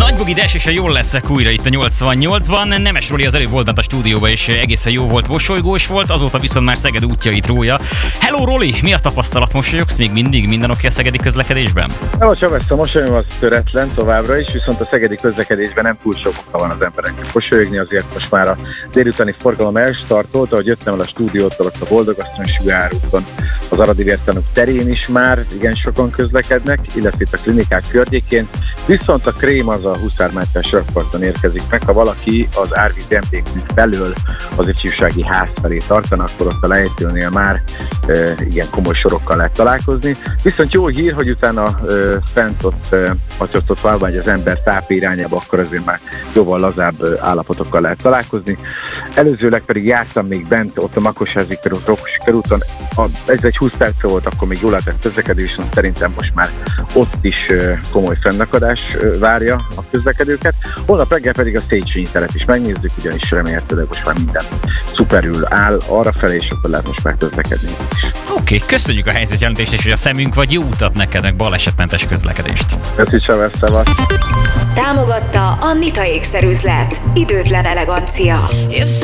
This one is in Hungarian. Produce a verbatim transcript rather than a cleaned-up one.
Nagy Bogi Des és a Jól leszek újra itt a nyolcvannyolcban. Nemes Roli az előbb volt bent a stúdióban, és egészen jó volt, mosolygós volt, azóta viszont már Szeged útjait rója. Hello Roli, mi a tapasztalat? Mosolyogsz még mindig minden oké a szegedi közlekedésben? Hello Csabesz, a mosolyom az töretlen továbbra is, viszont a szegedi közlekedésben nem túl sok oka van az embereknek mosolyogni, azért most már a délutáni forgalom elstartolt, ahogy jöttem el a stúdiótól, ott a Boldogasszony Sugárúton, az Aradi Vértanúk terén is már igen sokan közlekednek, illetve itt a klinikák környékén, viszont a krém az a Huszármentes rakparton érkezik meg. Ha valaki az árvízi emlékmű felől az ifjúsági ház felé tartana, akkor ott a lejtőnél már e, igen komoly sorokkal lehet találkozni. Viszont jó hír, hogy utána e, fent ott, e, ha ott valami az ember tápi irányába, akkor azért már jóval lazább állapotokkal lehet találkozni. Előzőleg pedig jártam még bent, ott a Makosházi körúton, ez egy húsz perc volt, akkor még jól lehetett közlekedés, szerintem most már ott is e, komoly fennakadás e, várja a közlekedőket. Holnap reggel pedig a Széchenyi teret is megnézzük, ugyanis remélhetőleg most már minden szuperül áll arra felé, és akkor lehet most már közlekedni is. Oké, okay, köszönjük a helyzetjelentést, és hogy a szemünk vagy, jó utat neked, meg balesetmentes közlekedést. Köszönjük, Csavesz, szevasz. Támogatta a Nita ékszerüzlet. Időtlen elegancia.